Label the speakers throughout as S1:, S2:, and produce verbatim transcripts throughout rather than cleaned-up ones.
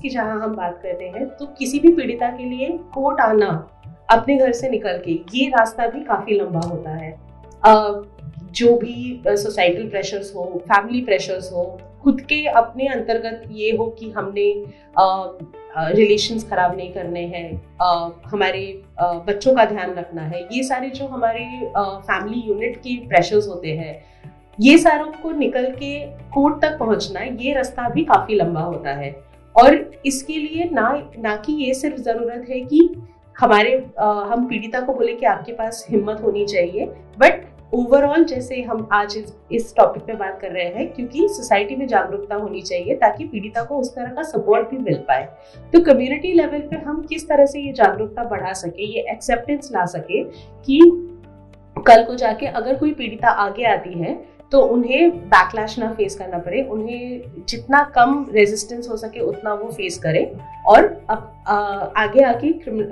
S1: की जहां हम बात करते हैं, तो किसी भी पीड़िता के लिए कोर्ट आना अपने घर से निकल के, ये रास्ता भी काफी लंबा होता है। uh, जो भी सोसाइटल प्रेशर्स हो, फैमिली प्रेशर्स हो, खुद के अपने अंतर्गत ये हो कि हमने रिलेशंस uh, खराब नहीं करने हैं, uh, हमारे uh, बच्चों का ध्यान रखना है, ये सारे जो हमारे फैमिली uh, यूनिट के प्रेशर्स होते हैं, ये सारों को निकल के कोर्ट तक पहुंचना, ये रास्ता भी काफी लंबा होता है। और इसके लिए ना ना कि ये सिर्फ जरूरत है कि हमारे आ, हम पीड़िता को बोले कि आपके पास हिम्मत होनी चाहिए, बट ओवरऑल जैसे हम आज इस, इस टॉपिक पे बात कर रहे हैं, क्योंकि सोसाइटी में जागरूकता होनी चाहिए ताकि पीड़िता को उस तरह का सपोर्ट भी मिल पाए। तो कम्युनिटी लेवल पे हम किस तरह से ये जागरूकता बढ़ा सके, ये एक्सेप्टेंस ला सके कि कल को जाके अगर कोई पीड़िता आगे आती है तो उन्हें बैकलैश ना फेस करना पड़े, उन्हें जितना कम रेजिस्टेंस हो सके उतना वो फेस करे, और अब आ, आगे आके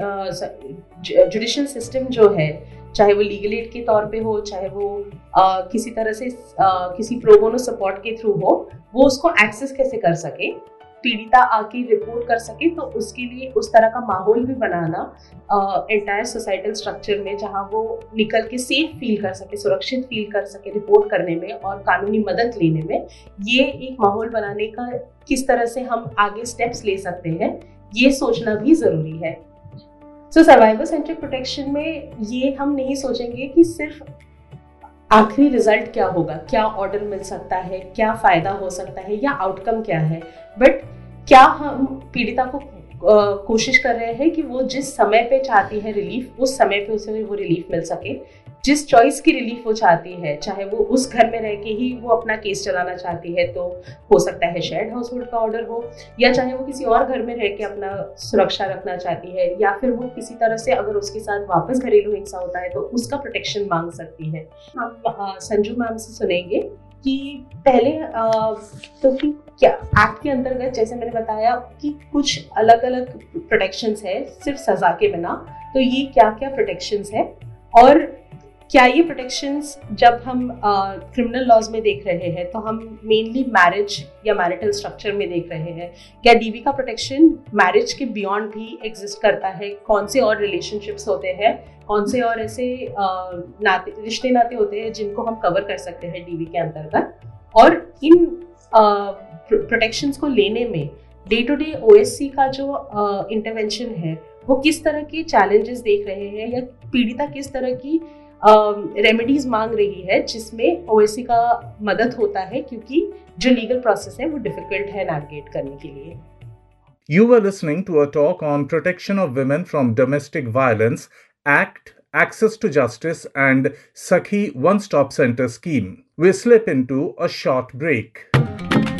S1: जुडिशियल सिस्टम जो है, चाहे वो लीगल एड के तौर पे हो, चाहे वो आ, किसी तरह से आ, किसी प्रो बोनो सपोर्ट के थ्रू हो, वो उसको एक्सेस कैसे कर सके, पीड़िता आके रिपोर्ट कर सके। तो उसके लिए उस तरह का माहौल भी बनाना एंटायर सोसाइटल स्ट्रक्चर में, जहाँ वो निकल के सेफ फील कर सके, सुरक्षित फील कर सके रिपोर्ट करने में और कानूनी मदद लेने में, ये एक माहौल बनाने का किस तरह से हम आगे स्टेप्स ले सकते हैं, ये सोचना भी जरूरी है। सो सर्वाइवर सेंट्रिक प्रोटेक्शन में ये हम नहीं सोचेंगे कि सिर्फ आखिरी रिजल्ट क्या होगा, क्या ऑर्डर मिल सकता है, क्या फायदा हो सकता है या आउटकम क्या है, बट क्या हम पीड़िता को uh, कोशिश कर रहे हैं कि वो जिस समय पे चाहती है रिलीफ, उस समय पे उसे वो रिलीफ मिल सके, जिस चॉइस की रिलीफ वो चाहती है, चाहे वो उस घर में रह के ही वो अपना केस चलाना चाहती है तो हो सकता है शेयर्ड हाउस होल्ड का ऑर्डर हो, या चाहे वो किसी और घर में रह के अपना सुरक्षा रखना चाहती है, या फिर वो किसी तरह से अगर उसके साथ वापस घरेलू हिंसा होता है तो उसका प्रोटेक्शन मांग सकती है। हम संजू मैम से सुनेंगे कि पहले आ, तो कि क्या एक्ट के अंतर्गत, जैसे मैंने बताया कि कुछ अलग अलग प्रोटेक्शंस है सिर्फ सजा के बिना, तो ये क्या क्या प्रोटेक्शंस है, और क्या ये प्रोटेक्शंस जब हम क्रिमिनल लॉज में देख रहे हैं तो हम मेनली मैरिज या मैरिटल स्ट्रक्चर में देख रहे हैं, क्या डीवी का प्रोटेक्शन मैरिज के बियॉन्ड भी एग्जिस्ट करता है, कौन से और रिलेशनशिप्स होते हैं, कौन से और ऐसे नाते रिश्ते नाते होते हैं जिनको हम कवर कर सकते हैं डीवी के अंतर्गत, और इन प्रोटेक्शंस को लेने में डे टू डे ओएससी का जो इंटरवेंशन है वो किस तरह के चैलेंजेस देख रहे हैं, या पीड़िता किस तरह की रेमेडीज uh, मांग रही है जिसमें ओएससी का मदद होता है, क्योंकि जो लीगल प्रोसेस है वो डिफिकल्ट है नैविगेट करने के लिए।
S2: You were listening to a talk on protection of women from domestic violence, Act, Access to Justice and Sakhi One Stop Center scheme. We slip into a short break.